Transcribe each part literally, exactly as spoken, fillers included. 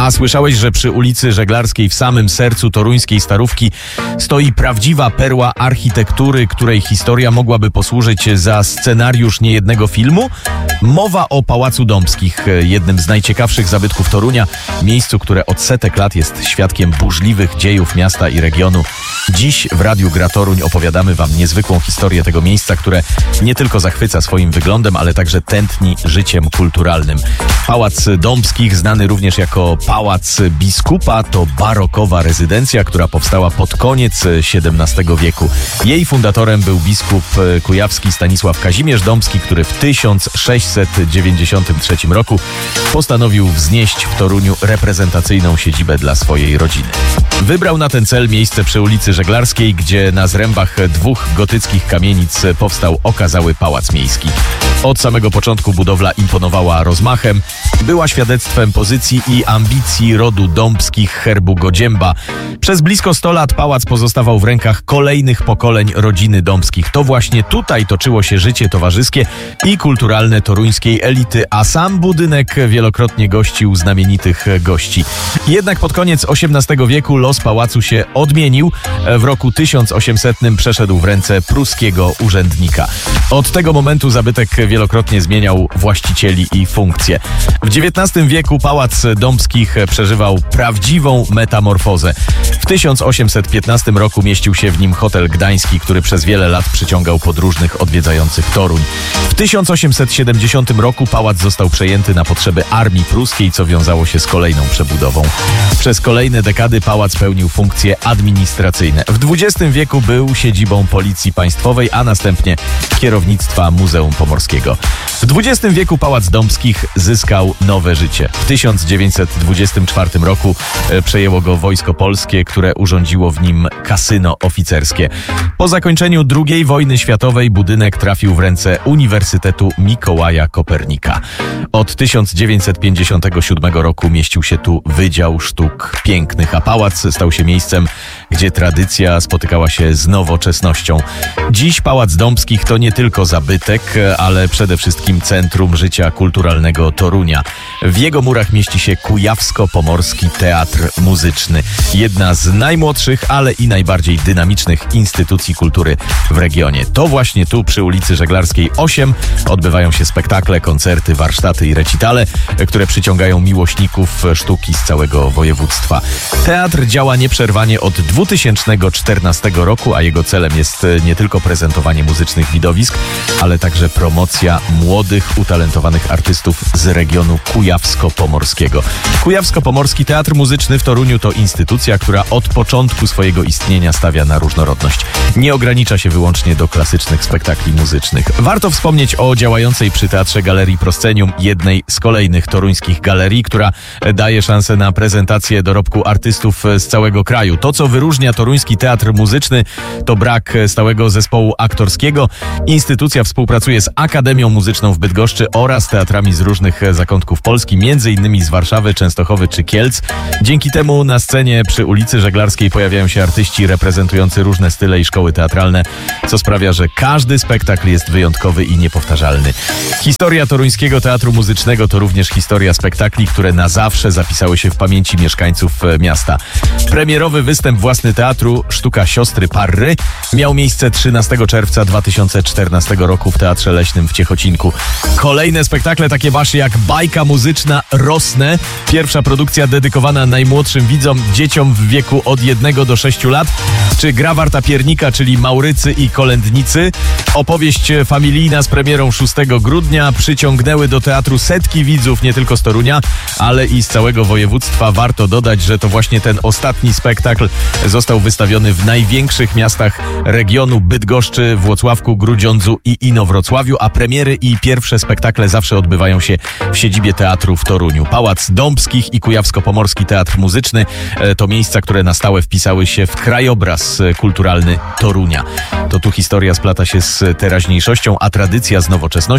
A słyszałeś, że przy ulicy Żeglarskiej w samym sercu toruńskiej Starówki stoi prawdziwa perła architektury, której historia mogłaby posłużyć za scenariusz niejednego filmu? Mowa o Pałacu Dąbskich, jednym z najciekawszych zabytków Torunia, miejscu, które od setek lat jest świadkiem burzliwych dziejów miasta i regionu. Dziś w Radiu Gra Toruń opowiadamy wam niezwykłą historię tego miejsca, które nie tylko zachwyca swoim wyglądem, ale także tętni życiem kulturalnym. Pałac Dąbskich, znany również jako Pałac Biskupa, to barokowa rezydencja, która powstała pod koniec siedemnastego wieku. Jej fundatorem był biskup kujawski Stanisław Kazimierz Dąbski, który w tysiąc sześćset dziewięćdziesiątym trzecim roku postanowił wznieść w Toruniu reprezentacyjną siedzibę dla swojej rodziny. Wybrał na ten cel miejsce przy ulicy Żeglarskiej, gdzie na zrębach dwóch gotyckich kamienic powstał okazały pałac miejski. Od samego początku budowla imponowała rozmachem, była świadectwem pozycji i ambicji rodu Dąbskich herbu Godzięba. Przez blisko sto lat pałac pozostawał w rękach kolejnych pokoleń rodziny Dąbskich. To właśnie tutaj toczyło się życie towarzyskie i kulturalne toruńskiej elity, a sam budynek wielokrotnie gościł znamienitych gości. Jednak pod koniec osiemnastego wieku los pałacu się odmienił. W roku tysiąc osiemsetnym przeszedł w ręce pruskiego urzędnika. Od tego momentu zabytek wielokrotnie zmieniał właścicieli i funkcje. W dziewiętnastym wieku Pałac Dąbskich przeżywał prawdziwą metamorfozę. W tysiąc osiemset piętnastym roku mieścił się w nim hotel gdański, który przez wiele lat przyciągał podróżnych odwiedzających Toruń. W tysiąc osiemset siedemdziesiątym roku pałac został przejęty na potrzeby armii pruskiej, co wiązało się z kolejną przebudową. Przez kolejne dekady pałac pełnił funkcje administracyjne. W dwudziestym wieku był siedzibą Policji Państwowej, a następnie kierownictwa Muzeum Pomorskiego. W dwudziestym wieku Pałac Dąbskich zyskał nowe życie. W tysiąc dziewięćset dwudziestym czwartym roku przejęło go Wojsko Polskie, które urządziło w nim kasyno oficerskie. Po zakończeniu drugiej wojny światowej budynek trafił w ręce Uniwersytetu Mikołaja Kopernika. Od tysiąc dziewięćset pięćdziesiątego siódmego roku mieścił się tu Wydział Sztuk Pięknych, a pałac stał się miejscem, gdzie tradycja spotykała się z nowoczesnością. Dziś Pałac Dąbskich to nie tylko zabytek, ale przede wszystkim centrum życia kulturalnego Torunia. W jego murach mieści się Kujawsko-Pomorski Teatr Muzyczny. Jedna z najmłodszych, ale i najbardziej dynamicznych instytucji kultury w regionie. To właśnie tu przy ulicy Żeglarskiej osiem odbywają się spektakle, koncerty, warsztaty i recitale, które przyciągają miłośników sztuki z całego województwa. Teatr działa nieprzerwanie od dwa tysiące czternastego roku, a jego celem jest nie tylko prezentowanie muzycznych widowisk, ale także promocja młodych, utalentowanych artystów z regionu kujawsko-pomorskiego. Kujawsko-Pomorski Teatr Muzyczny w Toruniu to instytucja, która od początku swojego istnienia stawia na różnorodność. Nie ogranicza się wyłącznie do klasycznych spektakli muzycznych. Warto wspomnieć o działającej przy Teatrze Galerii Proscenium, jednej z kolejnych toruńskich galerii, która daje szansę na prezentację dorobku artystów z całego kraju. To, co wyróżnia toruński teatr muzyczny, to brak stałego zespołu aktorskiego. Instytucja współpracuje z Akademią Muzyczną w Bydgoszczy oraz teatrami z różnych zakątków Polski, między innymi z Warszawy, Częstochowy czy Kielc. Dzięki temu na scenie przy ulicy Żeglarskiej pojawiają się artyści reprezentujący różne style i szkoły teatralne, co sprawia, że każdy spektakl jest wyjątkowy i niepowtarzalny. Historia toruńskiego teatru muzycznego to również historia spektakli, które na zawsze zapisały się w pamięci mieszkańców miasta. Premierowy występ Własny Teatru Sztuka Siostry Parry miał miejsce trzynastego czerwca dwa tysiące czternastego roku w Teatrze Leśnym w Ciechocinku. Kolejne spektakle takie wasze jak Bajka muzyczna Rosnę, pierwsza produkcja dedykowana najmłodszym widzom, dzieciom w wieku od jednego do sześciu lat, czy Gra Warta Piernika, czyli Maurycy i Kolędnicy. Opowieść familijna z premierą szóstego grudnia przyciągnęły do teatru setki widzów nie tylko z Torunia, ale i z całego województwa. Warto dodać, że to właśnie ten ostatni spektakl został wystawiony w największych miastach regionu: Bydgoszczy, Włocławku, Grudziądzu i Inowrocławiu, a premiery i pierwsze spektakle zawsze odbywają się w siedzibie teatru w Toruniu. Pałac Dąbskich i Kujawsko-Pomorski Teatr Muzyczny to miejsca, które na stałe wpisały się w krajobraz kulturalny Torunia. To tu historia splata się z teraźniejszością, a tradycja z nowoczesnością.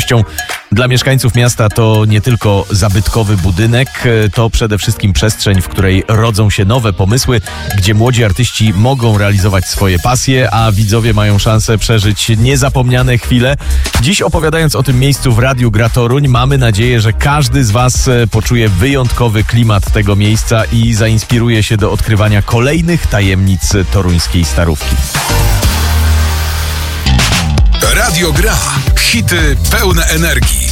Dla mieszkańców miasta to nie tylko zabytkowy budynek, to przede wszystkim przestrzeń, w której rodzą się nowe pomysły, gdzie młodzi artyści mogą realizować swoje pasje, a widzowie mają szansę przeżyć niezapomniane chwile. Dziś opowiadając o tym miejscu w Radiu Gra Toruń, mamy nadzieję, że każdy z Was poczuje wyjątkowy klimat tego miejsca i zainspiruje się do odkrywania kolejnych tajemnic toruńskiej Starówki. Radio Gra. Hity pełne energii.